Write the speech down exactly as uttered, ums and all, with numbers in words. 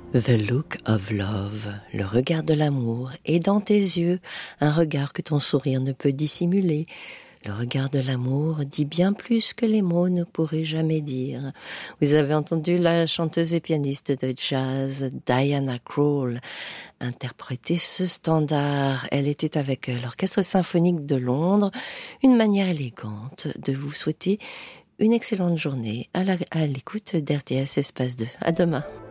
The look of love, le regard de l'amour, est dans tes yeux, un regard que ton sourire ne peut dissimuler. Le regard de l'amour dit bien plus que les mots ne pourraient jamais dire. Vous avez entendu la chanteuse et pianiste de jazz Diana Krall interpréter ce standard. Elle était avec l'Orchestre symphonique de Londres, une manière élégante de vous souhaiter une excellente journée à la- à l'écoute d'R T S Espace deux. À demain.